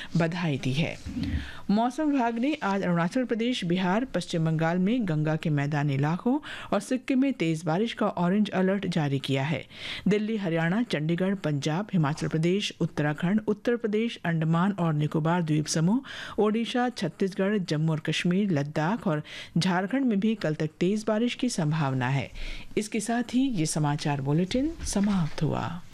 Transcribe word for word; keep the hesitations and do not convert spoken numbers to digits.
बधाई दी है। मौसम विभाग ने आज अरुणाचल प्रदेश, बिहार, पश्चिम बंगाल में गंगा के मैदानी इलाकों और सिक्किम में तेज बारिश का ऑरेंज अलर्ट जारी किया है। दिल्ली, हरियाणा, चंडीगढ़, पंजाब, हिमाचल प्रदेश, उत्तराखंड, उत्तर प्रदेश, अंडमान और निकोबार द्वीप समूह, ओडिशा, छत्तीसगढ़, जम्मू और कश्मीर, लद्दाख और झारखंड में भी कल तक तेज बारिश की संभावना है। इसके साथ ही ये समाचार बुलेटिन समाप्त हुआ।